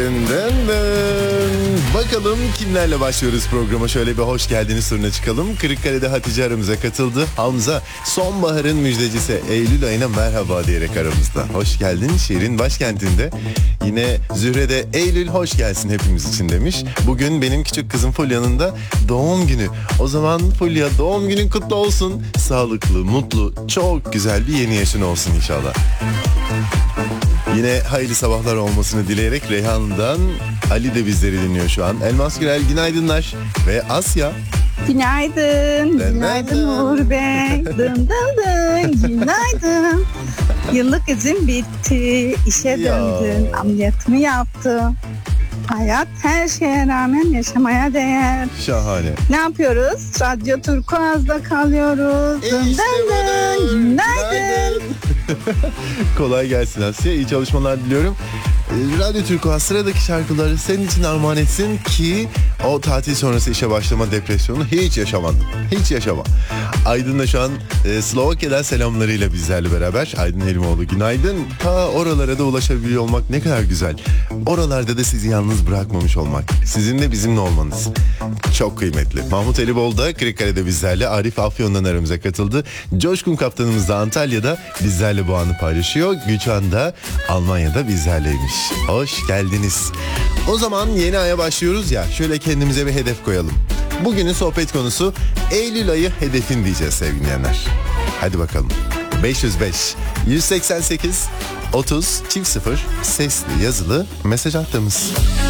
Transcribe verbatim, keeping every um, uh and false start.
Dın dın dın. Bakalım kimlerle başlıyoruz programa. Şöyle bir hoş geldiniz turuna çıkalım. Kırıkkale'de Hatice aramıza katıldı. Hamza sonbaharın müjdecisi, Eylül ayına merhaba diyerek aramızda. Hoş geldin şehrin başkentinde. Yine Zühre de Eylül hoş gelsin hepimiz için demiş. Bugün benim küçük kızım Fulya'nın da doğum günü. O zaman Fulya, doğum günün kutlu olsun. Sağlıklı, mutlu, çok güzel bir yeni yaşın olsun inşallah. Yine hayırlı sabahlar olmasını dileyerek Reyhan'dan Ali de bizleri dinliyor şu an. Elmas Gürel günaydınlar ve Asya. Günaydın, Dın günaydın dın. Uğur Bey. Dın dın dın, günaydın. Yıllık izin bitti, işe Ya. döndün, ameliyatımı yaptım. Hayat her şeye rağmen yaşamaya değer. Şahane. Ne yapıyoruz? Radyo Turkuaz'da kalıyoruz. Dın İşte dın dın, budur. günaydın. Kolay gelsin Asya. İyi çalışmalar diliyorum. Ee, Radyo Turkuaz sıradaki şarkıları senin için armağan etsin ki o tatil sonrası işe başlama depresyonu hiç yaşamadın. Hiç yaşama. Aydın da şu an e, Slovakya'dan selamlarıyla bizlerle beraber. Aydın Helimoğlu günaydın. Ta oralara da ulaşabiliyor olmak ne kadar güzel. Oralarda da sizi yalnız bırakmamış olmak. Sizin de bizimle olmanız. Çok kıymetli. Mahmut Elibol da Kırıkkale'de bizlerle. Arif Afyon'dan aramıza katıldı. Coşkun kaptanımız da Antalya'da bizlerle bu anı paylaşıyor. Gülçan da Almanya'da bizlerleymiş. Hoş geldiniz. O zaman yeni aya başlıyoruz ya. Şöyle kendimize bir hedef koyalım. Bugünün sohbet konusu Eylül ayı hedefin diyeceğiz sevgili dinleyenler. Hadi bakalım. beş yüz beş yüz seksen sekiz otuz çift sıfır sesli yazılı mesaj hattımız.